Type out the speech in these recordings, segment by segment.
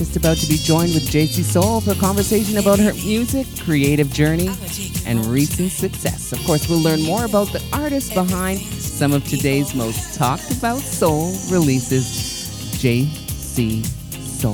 Just about to be joined with JC Soul for a conversation about her music, creative journey, and recent success. Of course, we'll learn more about the artist behind some of today's most talked about soul releases, JC Soul.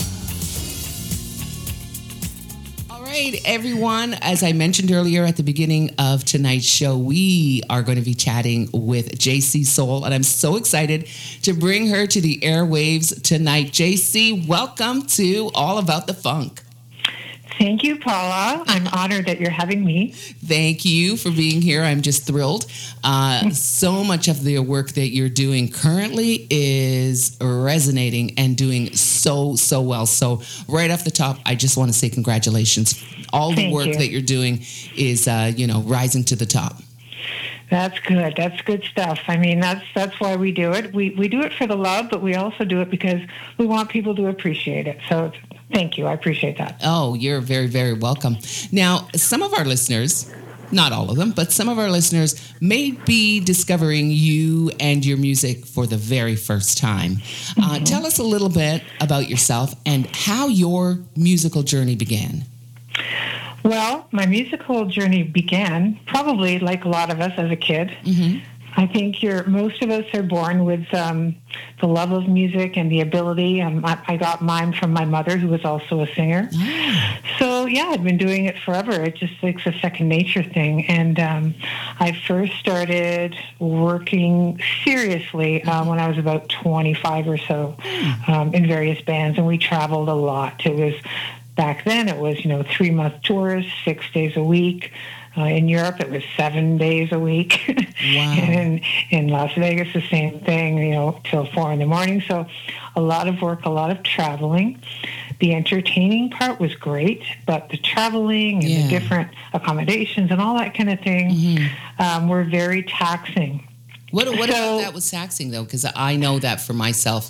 All right, everyone. As I mentioned earlier at the beginning of tonight's show, we are going to be chatting with JC Soul, and I'm so excited to bring her to the airwaves tonight. JC, welcome to All About the Funk. Thank you, Paula. I'm honored that you're having me. Thank you for being here. I'm just thrilled. So much of the work that you're doing currently is resonating and doing so well. So right off the top, I just want to say congratulations. All the work that you're doing is, rising to the top. That's good. That's good stuff. I mean, that's why we do it. We do it for the love, but we also do it because we want people to appreciate it. So thank you. I appreciate that. Oh, you're very, very welcome. Now, some of our listeners, not all of them, but some of our listeners may be discovering you and your music for the very first time. Tell us a little bit about yourself and how your musical journey began. Well, my musical journey began probably like a lot of us as a kid. Mm-hmm. I think most of us are born with the love of music and the ability. I got mine from my mother, who was also a singer. So, yeah, I've been doing it forever. It's a second nature thing. And I first started working seriously when I was about 25 or so in various bands, and we traveled a lot. Back then, it was, 3-month tours, 6 days a week. In Europe, it was 7 days a week. Wow. And in Las Vegas, the same thing, till 4 a.m. So a lot of work, a lot of traveling. The entertaining part was great, but the traveling and the different accommodations and all that kind of thing were very taxing. What about that was taxing, though? Because I know that for myself,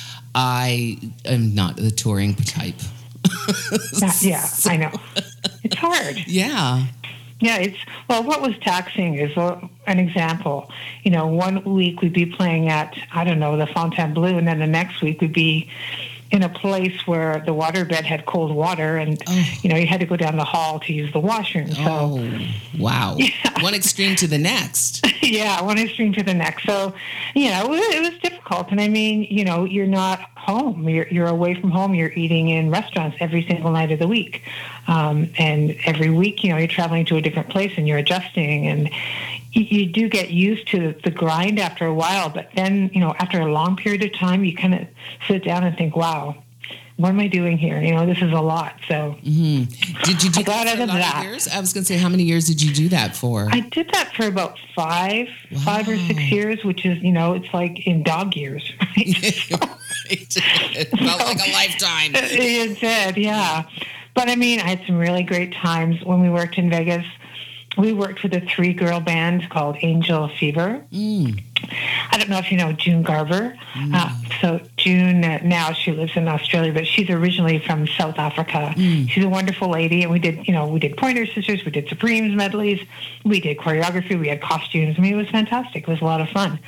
I am not the touring type. I know. It's hard. Yeah. Yeah, what was taxing is an example. 1 week we'd be playing at, the Fontainebleau, and then the next week we'd be in a place where the waterbed had cold water, and, you had to go down the hall to use the washroom. So, wow. Yeah. One extreme to the next. Yeah, one extreme to the next. So, it was difficult. And I mean, you're not home. You're away from home. You're eating in restaurants every single night of the week. And every week, you're traveling to a different place and you're adjusting. And you do get used to the grind after a while. But then, after a long period of time, you kind of sit down and think, wow, what am I doing here? This is a lot. So did you do that for a lot of years? I was going to say, how many years did you do that for? I did that for about 5 or 6 years, which is, it's like in dog years. Right? It felt like a lifetime. It did, yeah. But I mean, I had some really great times when we worked in Vegas. We worked with a 3-girl band called Angel Fever. I don't know if you know June Garver. So June, now she lives in Australia, but she's originally from South Africa. She's a wonderful lady, and we did Pointer Sisters, we did Supremes medleys, we did choreography, we had costumes. I mean, it was fantastic. It was a lot of fun.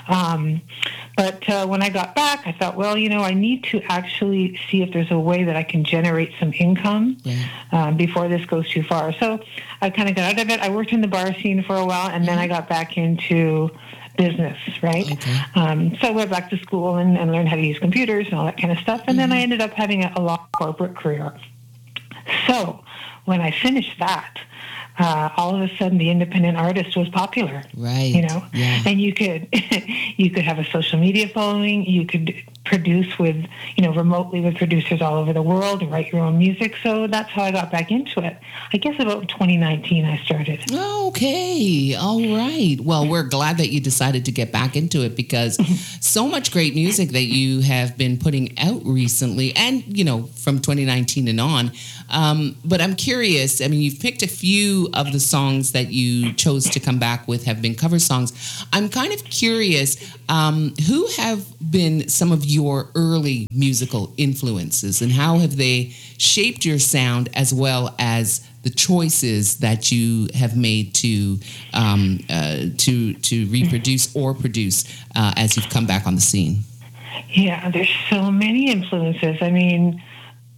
But when I got back, I thought, well, I need to actually see if there's a way that I can generate some income before this goes too far. So I kind of got out of it. I worked in the bar scene for a while, and then I got back into business, right? Okay. So I went back to school and learned how to use computers and all that kind of stuff. And then I ended up having a long corporate career. So when I finished that, all of a sudden the independent artist was popular, right? And you could have a social media following. You could produce with, remotely with producers all over the world and write your own music. So that's how I got back into it. I guess about 2019 I started. Okay. All right. Well, we're glad that you decided to get back into it because so much great music that you have been putting out recently and, from 2019 and on. But I'm curious, I mean, you've picked a few of the songs that you chose to come back with have been cover songs. I'm kind of curious, who have been some of your early musical influences and how have they shaped your sound as well as the choices that you have made to reproduce or produce as you've come back on the scene? Yeah, there's so many influences. I mean,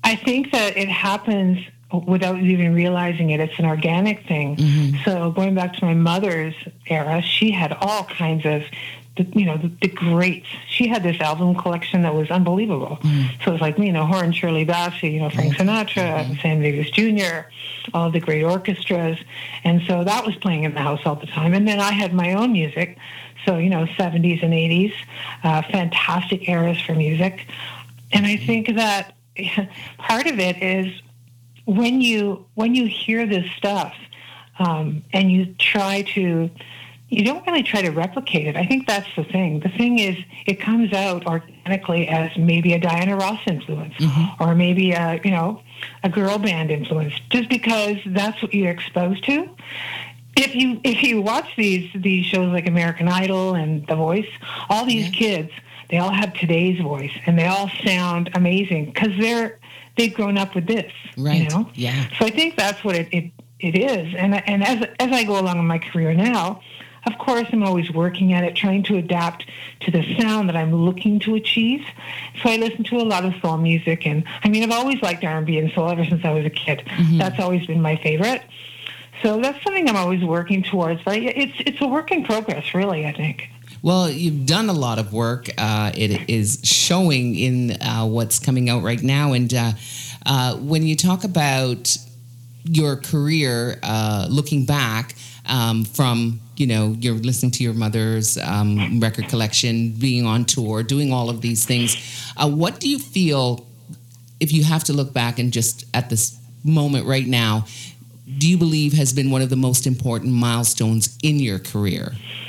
I think that it happens without even realizing it. It's an organic thing. So going back to my mother's era, she had all kinds of the greats. She had this album collection that was unbelievable. So it was like, her and Shirley Bassey, Frank Sinatra, Sam Davis Jr., all the great orchestras. And so that was playing in the house all the time. And then I had my own music. So, 70s and 80s, fantastic eras for music. And I think that part of it is when you hear this stuff and you don't really try to replicate it. I think that's the thing. The thing is, it comes out organically as maybe a Diana Ross influence, or maybe a girl band influence, just because that's what you're exposed to. If you watch these shows like American Idol and The Voice, all these kids, they all have today's voice, and they all sound amazing because they've grown up with this, right? Yeah. So I think that's what it is. And as I go along in my career now, of course, I'm always working at it, trying to adapt to the sound that I'm looking to achieve. So I listen to a lot of soul music, and I've always liked R&B and soul ever since I was a kid. That's always been my favorite. So that's something I'm always working towards. But it's a work in progress, really, I think. Well, you've done a lot of work. It is showing in what's coming out right now. And when you talk about your career, looking back from, you're listening to your mother's record collection, being on tour, doing all of these things, what do you feel, if you have to look back and just at this moment right now, do you believe has been one of the most important milestones in your career?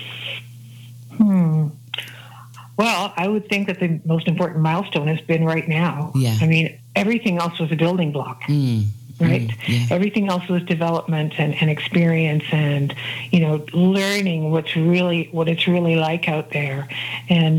Well, I would think that the most important milestone has been right now. Yeah. Everything else was a building block, right? Yeah. Everything else was development and experience and, learning what it's really like out there. And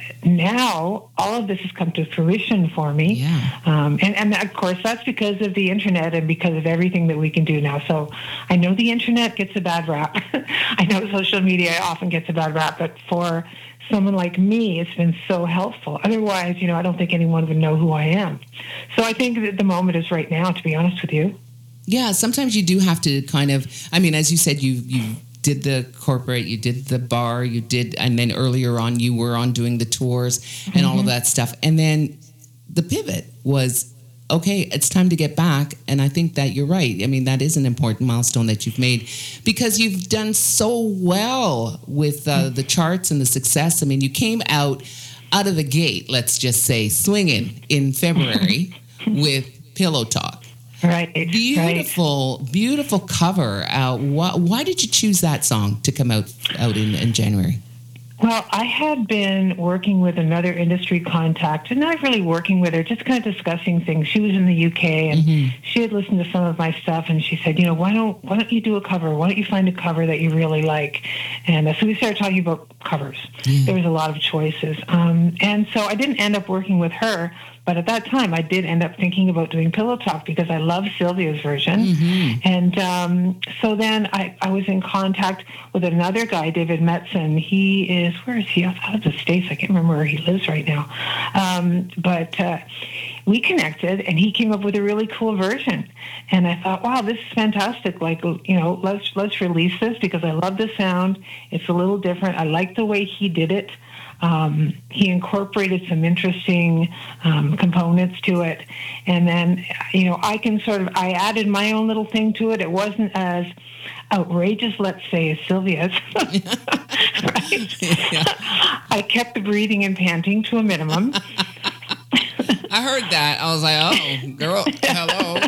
now all of this has come to fruition for me. Yeah. And of course, that's because of the internet and because of everything that we can do now. So I know the internet gets a bad rap. I know social media often gets a bad rap, but for someone like me, it's been so helpful. Otherwise, I don't think anyone would know who I am. So I think that the moment is right now, to be honest with you. Yeah, sometimes you do have to kind of, as you said, you did the corporate, you did the bar, and then earlier on you were on doing the tours and all of that stuff. And then the pivot was, okay, it's time to get back. And I think that you're right. That is an important milestone that you've made because you've done so well with the charts and the success. You came out of the gate, let's just say, swinging in February with Pillow Talk. Right. Beautiful cover. Why did you choose that song to come out in January? Well, I had been working with another industry contact, and not really working with her, just kind of discussing things. She was in the UK, and she had listened to some of my stuff, and she said, why don't you do a cover? Why don't you find a cover that you really like? And so we started talking about covers. There was a lot of choices. And so I didn't end up working with her, but at that time, I did end up thinking about doing Pillow Talk because I love Sylvia's version. And so then I was in contact with another guy, David Metzen. Where is he? Out of the States. I can't remember where he lives right now. But we connected, and he came up with a really cool version. And I thought, wow, this is fantastic. Let's release this because I love the sound. It's a little different. I like the way he did it. He incorporated some interesting components to it. And then, I added my own little thing to it. It wasn't as outrageous, let's say, as Sylvia's. Right? Yeah. I kept the breathing and panting to a minimum. I heard that. I was like, oh, girl, hello.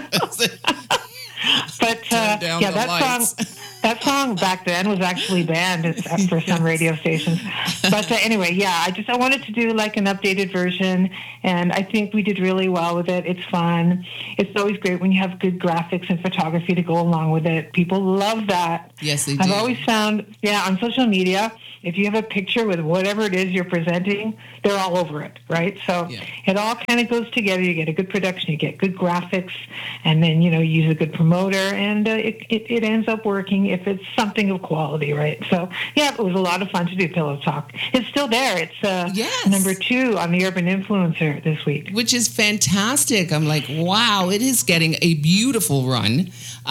But that song back then was actually banned for some radio stations. But anyway, I wanted to do like an updated version, and I think we did really well with it. It's fun. It's always great when you have good graphics and photography to go along with it. People love that. Yes, they do. I've always found, on social media, if you have a picture with whatever it is you're presenting, they're all over it, right? So it all kind of goes together. You get a good production, you get good graphics, and then, you use a good promoter, and it ends up working if it's something of quality, right? So, yeah, it was a lot of fun to do Pillow Talk. It's still there. It's Yes. number 2 on the Urban Influencer this week. Which is fantastic. I'm like, wow, it is getting a beautiful run.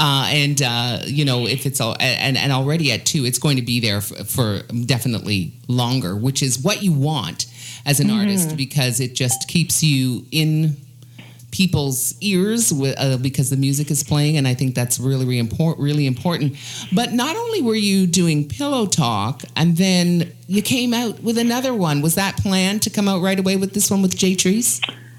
If it's all, and already at 2, it's going to be there for definitely longer, which is what you want as an artist, because it just keeps you in people's ears because the music is playing, and I think that's really important. But not only were you doing Pillow Talk, and then you came out with another one. Was that planned to come out right away with this one with Jay Treese?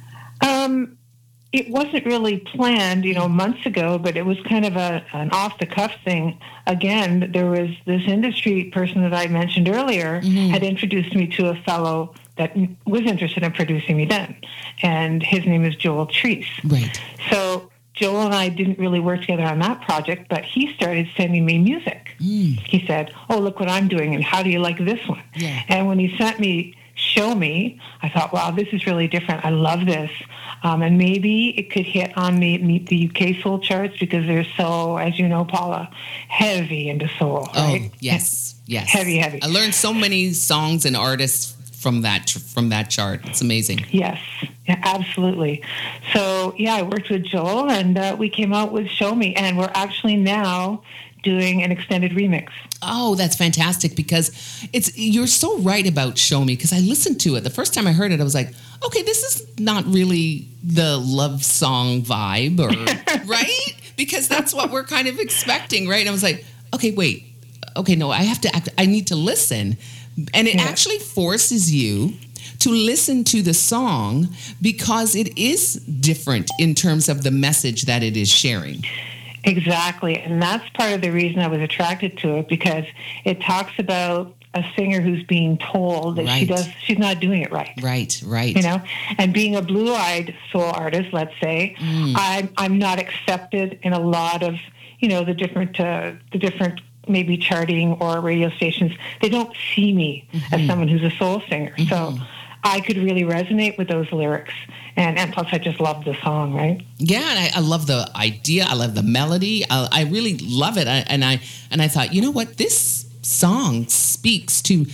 It wasn't really planned, months ago, but it was kind of an off-the-cuff thing. Again, there was this industry person that I mentioned earlier had introduced me to a fellow that was interested in producing me then, and his name is Joel Treese. Right. So Joel and I didn't really work together on that project, but he started sending me music. He said, "Oh, look what I'm doing, and how do you like this one?" Yeah. And when he sent me Show Me, I thought, wow, this is really different. I love this. And maybe it could hit on the UK soul charts, because they're so, as you know, Paula, heavy into soul, right? Oh, yes. Heavy. I learned so many songs and artists from that chart. It's amazing. Yes, yeah, absolutely. So, yeah, I worked with Joel, and we came out with Show Me, and we're actually now doing an extended remix. Oh, that's fantastic, because you're so right about Show Me, because I listened to it. The first time I heard it, I was like, okay, this is not really the love song vibe, or right? Because that's what we're kind of expecting, right? And I was like, okay, wait. Okay, no, I need to listen. And it actually forces you to listen to the song, because it is different in terms of the message that it is sharing. Exactly. And that's part of the reason I was attracted to it, because it talks about a singer who's being told that she's not doing it right. Right. And being a blue-eyed soul artist, let's say, I'm not accepted in a lot of, the different maybe charting or radio stations. They don't see me as someone who's a soul singer. So I could really resonate with those lyrics. And plus, I just love the song, right? Yeah, and I love the idea. I love the melody. I really love it. And I thought, you know what? This song speaks to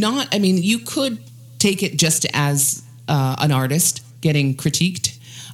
you could take it just as an artist getting critiqued.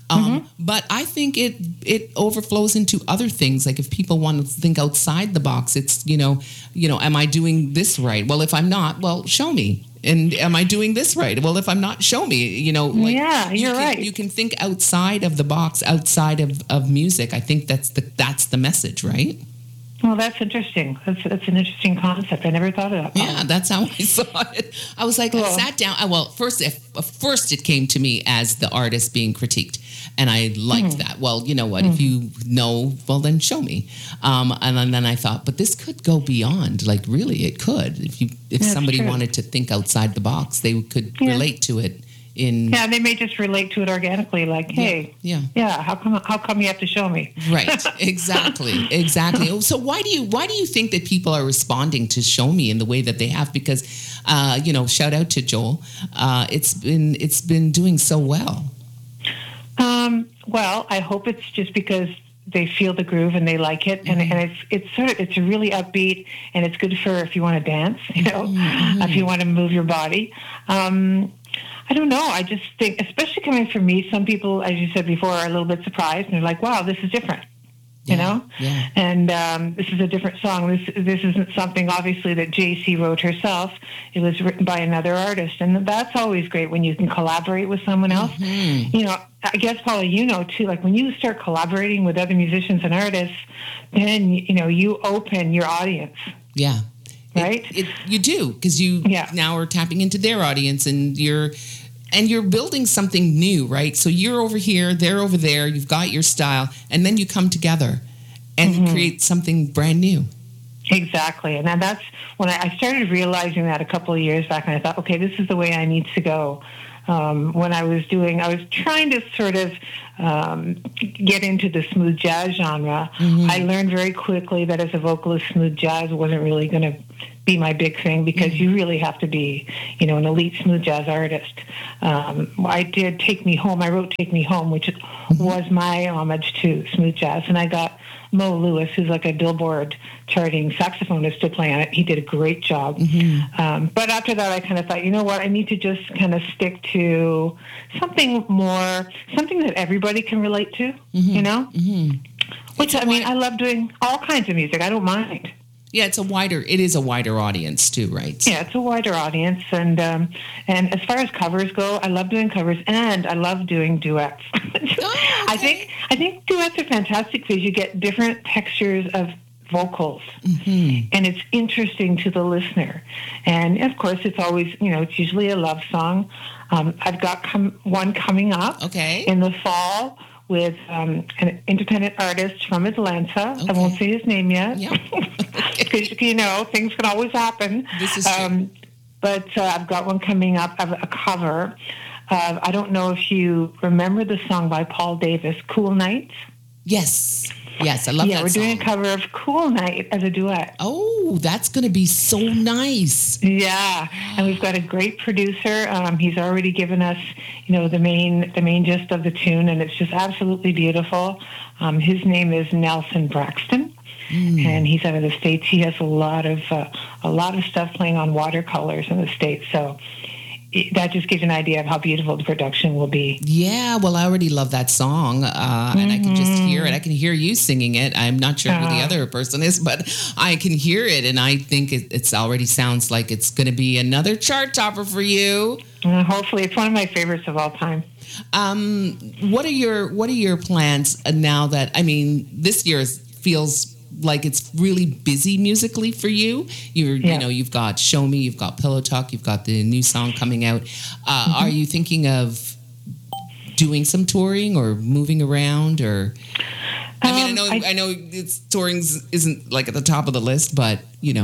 But I think it overflows into other things. Like if people want to think outside the box, it's, am I doing this right? Well, if I'm not, well, show me. And am I doing this right? Well, if I'm not, show me. Yeah, you're right. You can think outside of the box, outside of music. I think that's the message, right? Well, that's interesting. That's an interesting concept. I never thought of that. Yeah, that's how I saw it. I was like, cool. I sat down. First it came to me as the artist being critiqued. And I liked that. Well, you know what? If you know, well, then show me. And then I thought, but this could go beyond. Like, really, it could. If somebody wanted to think outside the box, they could relate to it. Yeah, they may just relate to it organically. Like, hey, how come you have to show me? Right. Exactly. So why do you think that people are responding to Show Me in the way that they have? Because, shout out to Joel. It's been doing so well. Well, I hope it's just because they feel the groove and they like it, and it's really upbeat, and it's good for if you want to dance, if you want to move your body. I don't know. I just think, especially coming from me, some people, as you said before, are a little bit surprised, and they're like, "Wow, this is different." Yeah. And this is a different song. This isn't something, obviously, that JC wrote herself. It was written by another artist, and that's always great when you can collaborate with someone else. I guess, Paula, too, like when you start collaborating with other musicians and artists, then, you open your audience. Yeah. Right? You do, because you now are tapping into their audience, and you're building something new, right? So you're over here, they're over there, you've got your style, and then you come together and create something brand new. Exactly. And that's when I started realizing that a couple of years back, and I thought, okay, this is the way I need to go. When I was trying to sort of get into the smooth jazz genre. I learned very quickly that as a vocalist, smooth jazz wasn't really going to be my big thing because you really have to be, an elite smooth jazz artist. I did Take Me Home. I wrote Take Me Home, which was my homage to smooth jazz. And I got Mo Lewis, who's like a Billboard charting saxophonist, to play on it. He did a great job. But after that, I kind of thought, you know what, I need to just kind of stick to something that everybody can relate to, Which, I love doing all kinds of music. I don't mind. Yeah, it is a wider audience too, right? Yeah, it's a wider audience, and as far as covers go, I love doing covers, and I love doing duets. I think duets are fantastic because you get different textures of vocals, and it's interesting to the listener. And of course, it's always, it's usually a love song. I've got one coming up in the fall with an independent artist from Atlanta. I won't say his name yet. Because, things can always happen. This is true. But I've got one coming up of a cover. I don't know if you remember the song by Paul Davis, Cool Nights. Yes, I love that song. Yeah, we're doing a cover of Cool Night as a duet. Oh, that's going to be so nice. Yeah, and we've got a great producer. He's already given us, the main gist of the tune, and it's just absolutely beautiful. His name is Nelson Braxton, and he's out of the States. He has a lot of stuff playing on watercolors in the States, so that just gives you an idea of how beautiful the production will be. Yeah, well, I already love that song, and I can just hear it. I can hear you singing it. I'm not sure who the other person is, but I can hear it, and I think it's already sounds like it's going to be another chart topper for you. Hopefully, it's one of my favorites of all time. What are your plans now that this year feels like it's really busy musically for you? You've got Show Me, you've got Pillow Talk, you've got the new song coming out. Are you thinking of doing some touring or moving around? Or I know touring isn't like at the top of the list, but Yeah,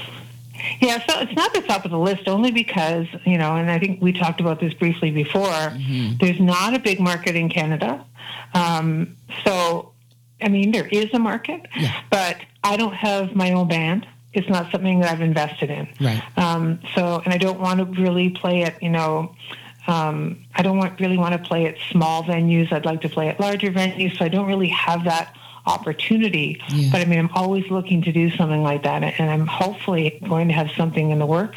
so it's not the top of the list only because, and I think we talked about this briefly before, there's not a big market in Canada. There is a market, but I don't have my own band. It's not something that I've invested in. Right. And I don't want to really play it, I don't really want to play at small venues. I'd like to play at larger venues, so I don't really have that opportunity. Yeah. But I'm always looking to do something like that, and I'm hopefully going to have something in the works.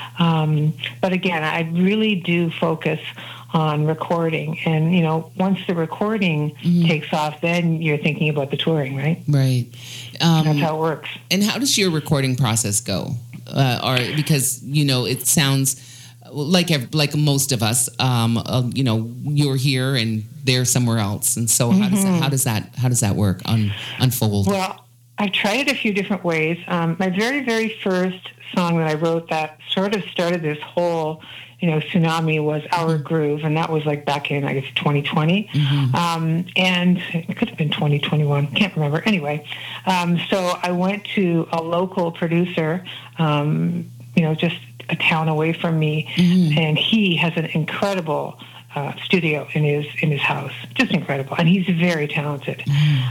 But again, I really do focus on recording, and once the recording takes off, then you're thinking about the touring, right? Right. That's how it works. And how does your recording process go? Because it sounds like most of us, you're here and they're somewhere else, and so how does that work unfold? Well, I've tried it a few different ways. My very, very first song that I wrote that sort of started this whole tsunami was Our Groove, and that was like back in, I guess, 2020. And it could have been 2021, can't remember. Anyway, so I went to a local producer, just a town away from me, and he has an incredible studio in his house, just incredible, and he's very talented.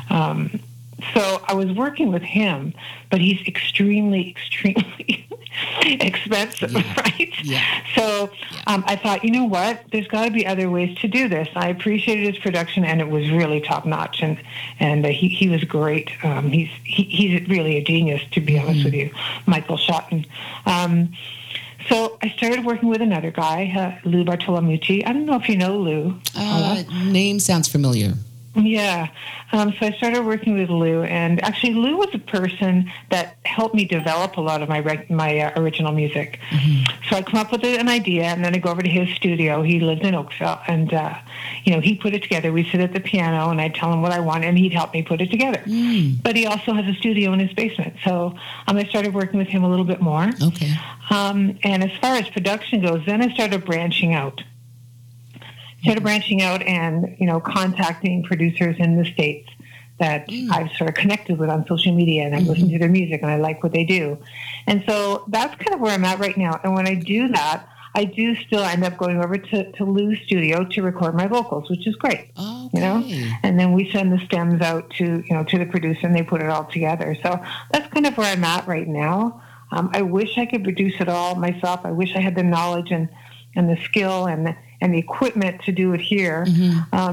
So I was working with him, but he's extremely, extremely expensive, right? Yeah. So I thought, you know what? There's got to be other ways to do this. I appreciated his production, and it was really top notch, and he was great. He's really a genius, to be honest with you, Michael Shotton. So I started working with another guy, Lou Bartolomucci. I don't know if you know Lou. Name sounds familiar. Yeah. So I started working with Lou, and actually Lou was a person that helped me develop a lot of my original music. So I come up with an idea, and then I go over to his studio. He lived in Oakville, and he put it together. We sit at the piano, and I'd tell him what I want, and he'd help me put it together. But he also has a studio in his basement, so I started working with him a little bit more. Okay. And as far as production goes, then I started branching out. And, contacting producers in the States that I've sort of connected with on social media, and I listen to their music and I like what they do. And so that's kind of where I'm at right now. And when I do that, I do still end up going over to Lou's studio to record my vocals, which is great. Okay. And then we send the stems out to the producer, and they put it all together. So that's kind of where I'm at right now. I wish I could produce it all myself. I wish I had the knowledge and the skill and the equipment to do it here.